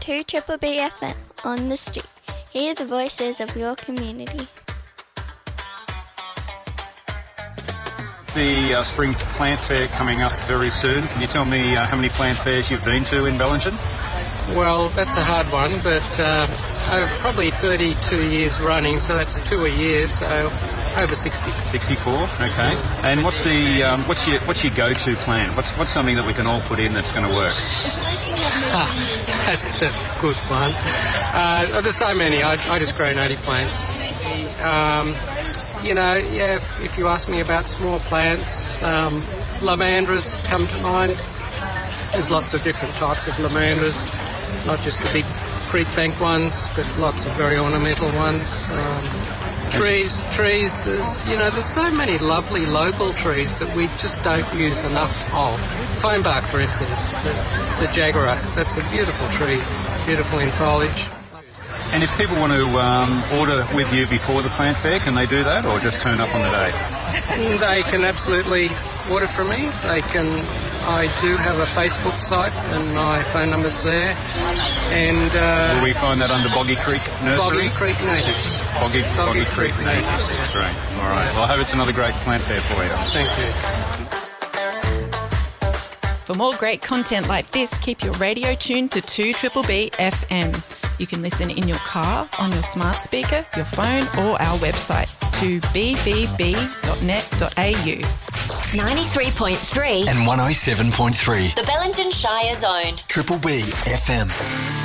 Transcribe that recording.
2 Triple B FM on the street. Hear the voices of your community. The Spring Plant Fair coming up very soon. Can you tell me how many plant fairs you've been to in Bellingen? Well, that's a hard one, but probably 32 years running, so that's 2 a year, so over 60. 64, okay. And what's your go-to plant? What's something that we can all put in that's going to work? That's a good one. There's so many. I just grow native plants. If you ask me about small plants, lamandras come to mind. There's lots of different types of lamandras, not just the big creek bank ones, but lots of very ornamental ones. Trees, there's so many lovely local trees that we just don't use enough of. Foambark, for instance, the jaguar, that's a beautiful tree, beautiful in foliage. And if people want to order with you before the plant fair, can they do that or just turn up on the day? They can absolutely order from me. I do have a Facebook site and my phone number's there. And will we find that under Boggy Creek Nursery? Boggy Creek Natives. Boggy Creek Natives. Yeah. Great. All right. Well, I hope it's another great plant fair for you. Thank you. For more great content like this, keep your radio tuned to 2 Triple B FM. You can listen in your car, on your smart speaker, your phone or our website to bbb.net.au. 93.3 and 107.3. The Bellingen Shire Zone. Triple B FM.